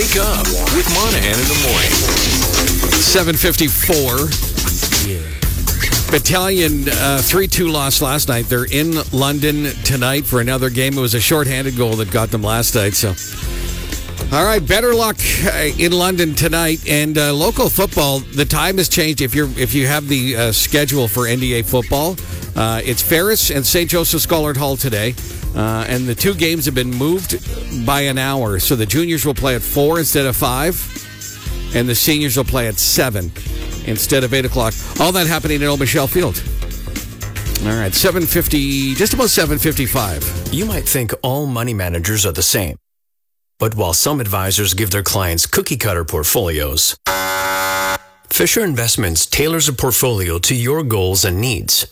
Wake up with Monahan in the morning. 7:54. Battalion 3-2 loss last night. They're in London tonight for another game. It was a shorthanded goal that got them last night. So, all right, better luck in London tonight. And local football, the time has changed. If you have the schedule for NDA football, it's Ferris and St. Joseph Schollard Hall today. And the two games have been moved by an hour. So the juniors will play at 4 instead of 5. And the seniors will play at 7 instead of 8 o'clock. All that happening at Old Michelle Field. All right, 7:50, just about 7:55. You might think all money managers are the same. But while some advisors give their clients cookie-cutter portfolios, Fisher Investments tailors a portfolio to your goals and needs.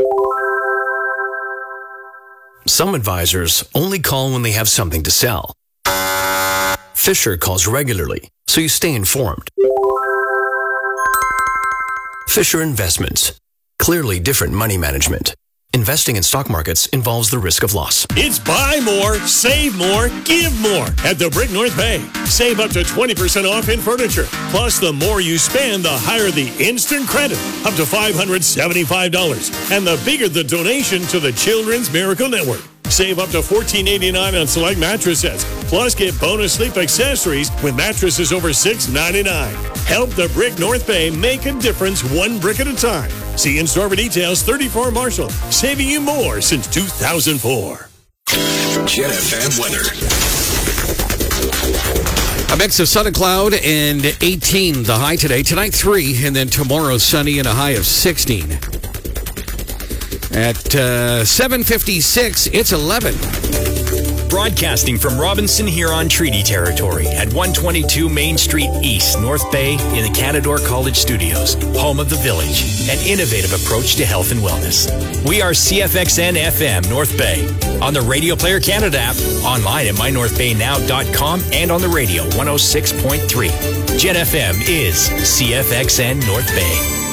Some advisors only call when they have something to sell. Fisher calls regularly, so you stay informed. Fisher Investments. Clearly different money management. Investing in stock markets involves the risk of loss. It's buy more, save more, give more at the Brick North Bay. Save up to 20% off in furniture. Plus, the more you spend, the higher the instant credit, up to $575. And the bigger the donation to the Children's Miracle Network. Save up to $14.89 on select mattress sets. Plus, get bonus sleep accessories with mattresses over $6.99. Help the Brick North Bay make a difference one brick at a time. See in-store for details, 34 Marshall. Saving you more since 2004. Jet FM weather. A mix of sun and cloud and 18 the high today. Tonight 3, and then tomorrow sunny and a high of 16. At 7:56, it's 11. Broadcasting from Robinson Huron Treaty Territory at 122 Main Street East, North Bay in the Canadore College Studios, home of the Village, an innovative approach to health and wellness. We are CFXN FM North Bay on the Radio Player Canada app, online at mynorthbaynow.com, and on the radio 106.3. Jet FM is CFXN North Bay.